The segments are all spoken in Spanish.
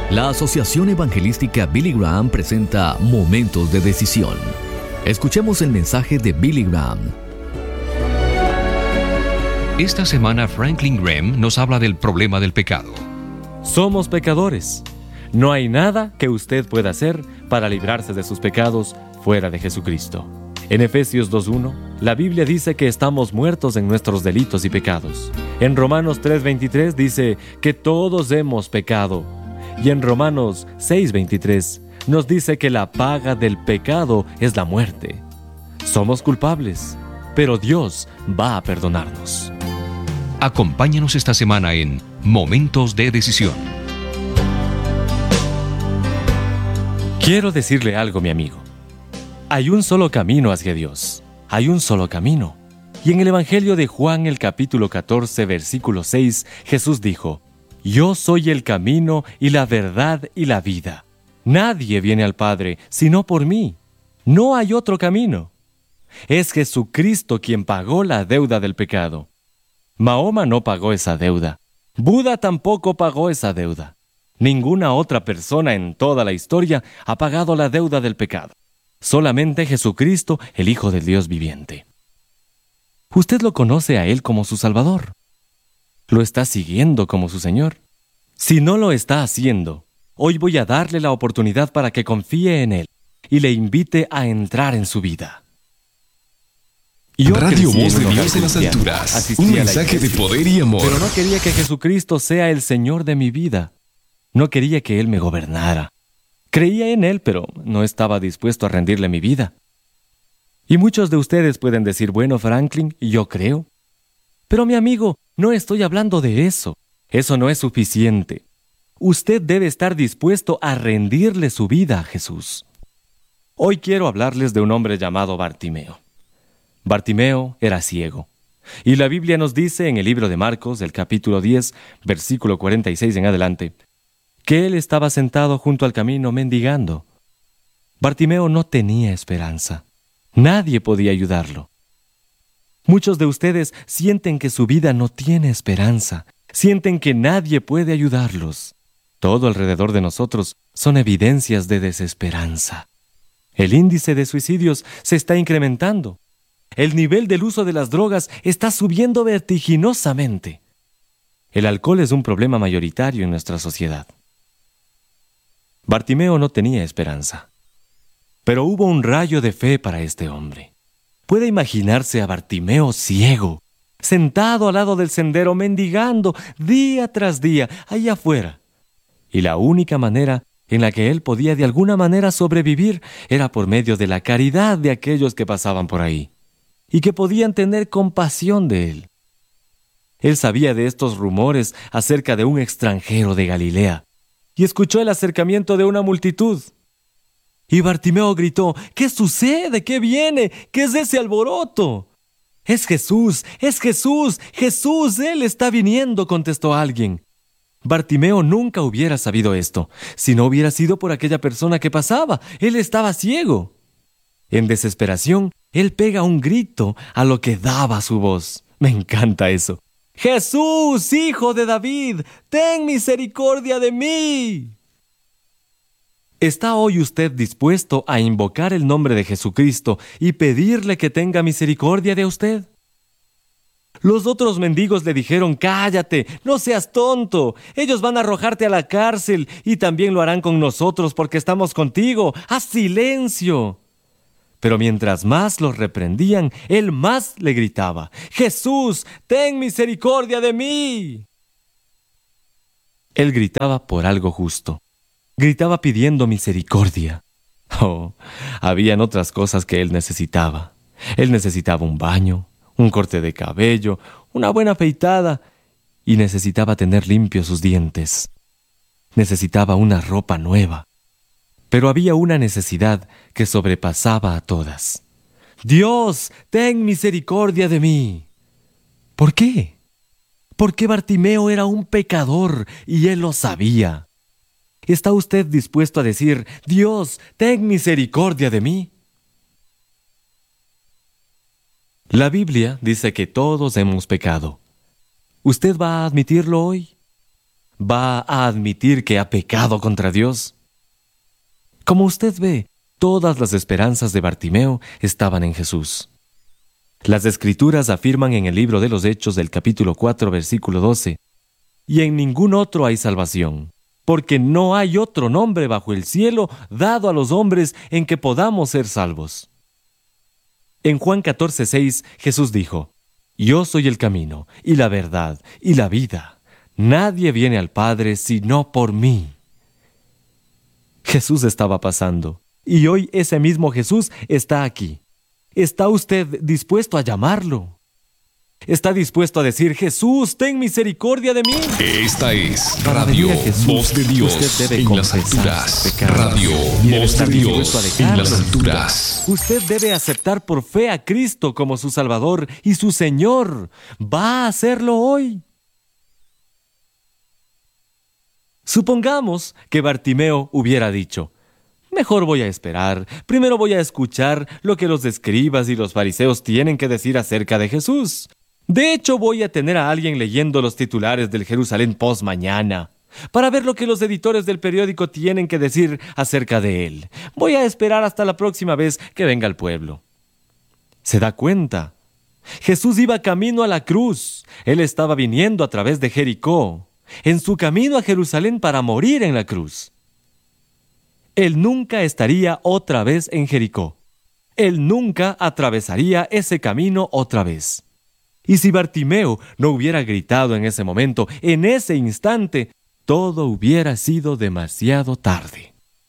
La Asociación Evangelística Billy Graham presenta Momentos de Decisión. Escuchemos el mensaje de Billy Graham. Esta semana Franklin Graham nos habla del problema del pecado. Somos pecadores. No hay nada que usted pueda hacer para librarse de sus pecados fuera de Jesucristo. En Efesios 2:1, la Biblia dice que estamos muertos en nuestros delitos y pecados. En Romanos 3:23 dice que todos hemos pecado. Y en Romanos 6:23 nos dice que la paga del pecado es la muerte. Somos culpables, pero Dios va a perdonarnos. Acompáñanos esta semana en Momentos de Decisión. Quiero decirle algo, mi amigo. Hay un solo camino hacia Dios. Hay un solo camino. Y en el Evangelio de Juan, el capítulo 14, versículo 6, Jesús dijo: Yo soy el camino y la verdad y la vida. Nadie viene al Padre sino por mí. No hay otro camino. Es Jesucristo quien pagó la deuda del pecado. Mahoma no pagó esa deuda. Buda tampoco pagó esa deuda. Ninguna otra persona en toda la historia ha pagado la deuda del pecado. Solamente Jesucristo, el Hijo del Dios viviente. Usted lo conoce a Él como su Salvador. Lo está siguiendo como su Señor. Si no lo está haciendo, hoy voy a darle la oportunidad para que confíe en Él y le invite a entrar en su vida. Radio Voz de Dios en las alturas. Un mensaje de poder y amor. Pero no quería que Jesucristo sea el Señor de mi vida. No quería que Él me gobernara. Creía en Él, pero no estaba dispuesto a rendirle mi vida. Y muchos de ustedes pueden decir: bueno, Franklin, yo creo. Pero mi amigo, no estoy hablando de eso. Eso no es suficiente. Usted debe estar dispuesto a rendirle su vida a Jesús. Hoy quiero hablarles de un hombre llamado Bartimeo. Bartimeo era ciego. Y la Biblia nos dice en el libro de Marcos, del capítulo 10, versículo 46 en adelante, que él estaba sentado junto al camino mendigando. Bartimeo no tenía esperanza. Nadie podía ayudarlo. Muchos de ustedes sienten que su vida no tiene esperanza. Sienten que nadie puede ayudarlos. Todo alrededor de nosotros son evidencias de desesperanza. El índice de suicidios se está incrementando. El nivel del uso de las drogas está subiendo vertiginosamente. El alcohol es un problema mayoritario en nuestra sociedad. Bartimeo no tenía esperanza. Pero hubo un rayo de fe para este hombre. Puede imaginarse a Bartimeo ciego, sentado al lado del sendero, mendigando día tras día allá afuera. Y la única manera en la que él podía de alguna manera sobrevivir era por medio de la caridad de aquellos que pasaban por ahí y que podían tener compasión de él. Él sabía de estos rumores acerca de un extranjero de Galilea y escuchó el acercamiento de una multitud. Y Bartimeo gritó: ¿qué sucede? ¿Qué viene? ¿Qué es ese alboroto? Es Jesús, es Jesús, Jesús, Él está viniendo, contestó alguien. Bartimeo nunca hubiera sabido esto, si no hubiera sido por aquella persona que pasaba. Él estaba ciego. En desesperación, él pega un grito a lo que daba su voz. Me encanta eso. ¡Jesús, hijo de David, ten misericordia de mí! ¿Está hoy usted dispuesto a invocar el nombre de Jesucristo y pedirle que tenga misericordia de usted? Los otros mendigos le dijeron: cállate, no seas tonto. Ellos van a arrojarte a la cárcel y también lo harán con nosotros porque estamos contigo. ¡Haz silencio! Pero mientras más los reprendían, él más le gritaba: ¡Jesús, ten misericordia de mí! Él gritaba por algo justo. Gritaba pidiendo misericordia. Oh, habían otras cosas que él necesitaba. Él necesitaba un baño, un corte de cabello, una buena afeitada, y necesitaba tener limpios sus dientes. Necesitaba una ropa nueva. Pero había una necesidad que sobrepasaba a todas. Dios, ten misericordia de mí. ¿Por qué? Porque Bartimeo era un pecador y él lo sabía. ¿Está usted dispuesto a decir: Dios, ten misericordia de mí? La Biblia dice que todos hemos pecado. ¿Usted va a admitirlo hoy? ¿Va a admitir que ha pecado contra Dios? Como usted ve, todas las esperanzas de Bartimeo estaban en Jesús. Las Escrituras afirman en el libro de los Hechos del capítulo 4, versículo 12, «Y en ningún otro hay salvación, porque no hay otro nombre bajo el cielo dado a los hombres en que podamos ser salvos». En Juan 14, 6, Jesús dijo, «Yo soy el camino, y la verdad, y la vida. Nadie viene al Padre sino por mí». Jesús estaba pasando, y hoy ese mismo Jesús está aquí. ¿Está usted dispuesto a llamarlo? ¿Está dispuesto a decir, Jesús, ten misericordia de mí? Esta es Para Radio venir a Jesús, Voz de Dios usted debe en las confesar alturas. sus pecados. Radio Y debe Voz de estar Dios dispuesto a en las dejarlos. alturas. Usted debe aceptar por fe a Cristo como su Salvador y su Señor. ¿Va a hacerlo hoy? Supongamos que Bartimeo hubiera dicho, mejor voy a esperar, primero voy a escuchar lo que los escribas y los fariseos tienen que decir acerca de Jesús. De hecho, voy a tener a alguien leyendo los titulares del Jerusalén Post mañana, para ver lo que los editores del periódico tienen que decir acerca de él. Voy a esperar hasta la próxima vez que venga al pueblo. ¿Se da cuenta? Jesús iba camino a la cruz. Él estaba viniendo a través de Jericó, en su camino a Jerusalén para morir en la cruz. Él nunca estaría otra vez en Jericó. Él nunca atravesaría ese camino otra vez. Y si Bartimeo no hubiera gritado en ese momento, en ese instante, todo hubiera sido demasiado tarde.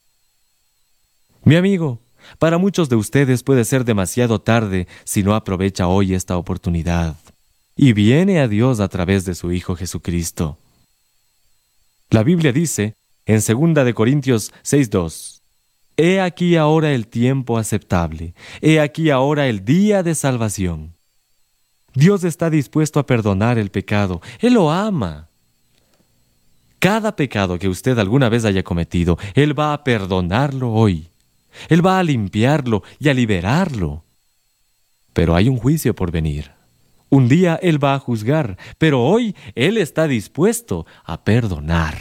Mi amigo, para muchos de ustedes puede ser demasiado tarde si no aprovecha hoy esta oportunidad y viene a Dios a través de su Hijo Jesucristo. La Biblia dice, en 2 de Corintios 6:2, «He aquí ahora el tiempo aceptable, he aquí ahora el día de salvación». Dios está dispuesto a perdonar el pecado. Él lo ama. Cada pecado que usted alguna vez haya cometido, Él va a perdonarlo hoy. Él va a limpiarlo y a liberarlo. Pero hay un juicio por venir. Un día Él va a juzgar, pero hoy Él está dispuesto a perdonar.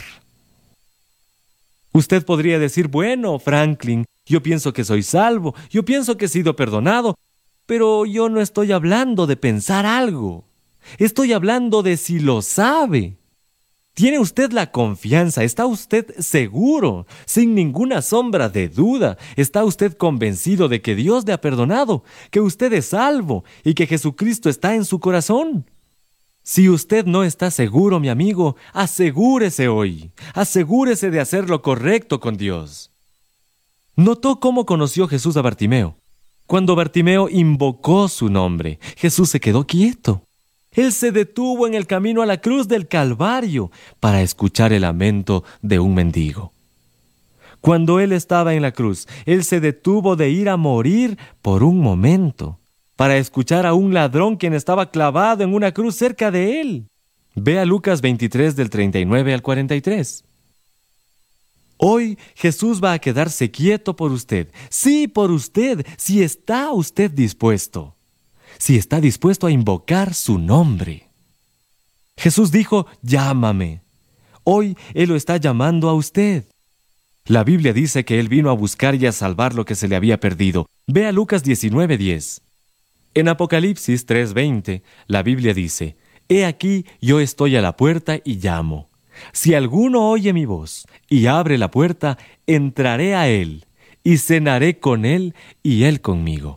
Usted podría decir, bueno, Franklin, yo pienso que soy salvo, yo pienso que he sido perdonado, pero yo no estoy hablando de pensar algo. Estoy hablando de si lo sabe. ¿Tiene usted la confianza? ¿Está usted seguro? Sin ninguna sombra de duda. ¿Está usted convencido de que Dios le ha perdonado? ¿Que usted es salvo? ¿Y que Jesucristo está en su corazón? Si usted no está seguro, mi amigo, asegúrese hoy. Asegúrese de hacer lo correcto con Dios. ¿Notó cómo conoció Jesús a Bartimeo? Cuando Bartimeo invocó su nombre, Jesús se quedó quieto. Él se detuvo en el camino a la cruz del Calvario para escuchar el lamento de un mendigo. Cuando Él estaba en la cruz, Él se detuvo de ir a morir por un momento para escuchar a un ladrón quien estaba clavado en una cruz cerca de Él. Vea Lucas 23 del 39 al 43. Hoy Jesús va a quedarse quieto por usted. Sí, por usted, si está usted dispuesto. Si está dispuesto a invocar su nombre. Jesús dijo, llámame. Hoy Él lo está llamando a usted. La Biblia dice que Él vino a buscar y a salvar lo que se le había perdido. Vea Lucas 19:10. En Apocalipsis 3:20, la Biblia dice, he aquí yo estoy a la puerta y llamo. Si alguno oye mi voz y abre la puerta, entraré a él y cenaré con él y él conmigo.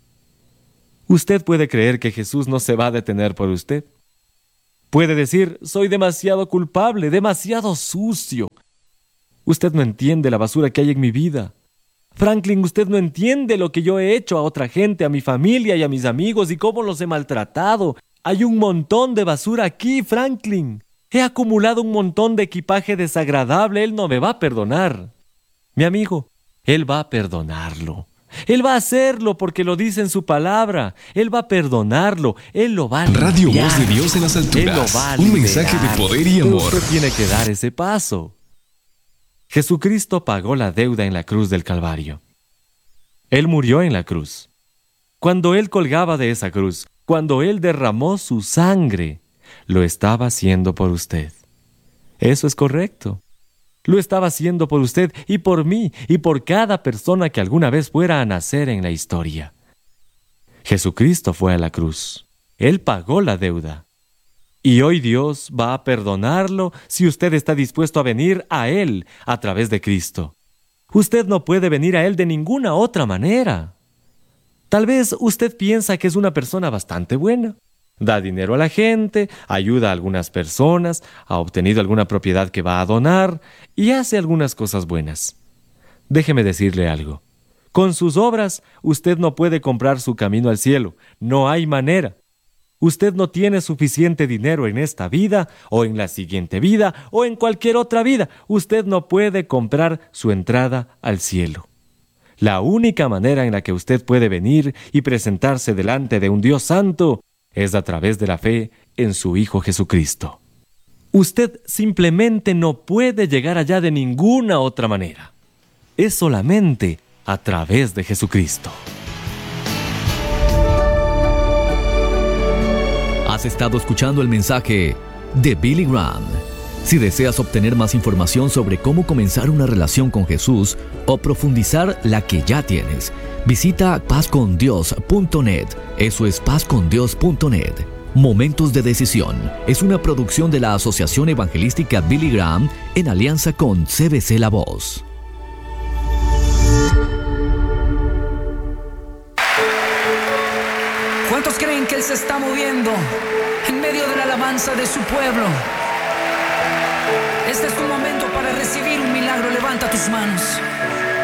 Usted puede creer que Jesús no se va a detener por usted. Puede decir, soy demasiado culpable, demasiado sucio. Usted no entiende la basura que hay en mi vida. Franklin, usted no entiende lo que yo he hecho a otra gente, a mi familia y a mis amigos y cómo los he maltratado. Hay un montón de basura aquí, Franklin. He acumulado un montón de equipaje desagradable. Él no me va a perdonar. Mi amigo, Él va a perdonarlo. Él va a hacerlo porque lo dice en su palabra. Él va a perdonarlo. Él lo va a limpiar. Radio Voz de Dios en las alturas. Él lo va a un liberar. mensaje de poder y amor. Usted tiene que dar ese paso. Jesucristo pagó la deuda en la cruz del Calvario. Él murió en la cruz. Cuando Él colgaba de esa cruz, cuando Él derramó su sangre, lo estaba haciendo por usted. Eso es correcto. Lo estaba haciendo por usted y por mí y por cada persona que alguna vez fuera a nacer en la historia. Jesucristo fue a la cruz. Él pagó la deuda. Y hoy Dios va a perdonarlo si usted está dispuesto a venir a Él a través de Cristo. Usted no puede venir a Él de ninguna otra manera. Tal vez usted piensa que es una persona bastante buena. Da dinero a la gente, ayuda a algunas personas, ha obtenido alguna propiedad que va a donar y hace algunas cosas buenas. Déjeme decirle algo. Con sus obras, usted no puede comprar su camino al cielo. No hay manera. Usted no tiene suficiente dinero en esta vida, o en la siguiente vida, o en cualquier otra vida. Usted no puede comprar su entrada al cielo. La única manera en la que usted puede venir y presentarse delante de un Dios santo es a través de la fe en su Hijo Jesucristo. Usted simplemente no puede llegar allá de ninguna otra manera. Es solamente a través de Jesucristo. Has estado escuchando el mensaje de Billy Graham. Si deseas obtener más información sobre cómo comenzar una relación con Jesús o profundizar la que ya tienes, visita pazcondios.net. Eso es pazcondios.net. Momentos de Decisión es una producción de la Asociación Evangelística Billy Graham en alianza con CBC La Voz. ¿Cuántos creen que Él se está moviendo en medio de la alabanza de su pueblo? Este es tu momento para recibir un milagro. Levanta tus manos.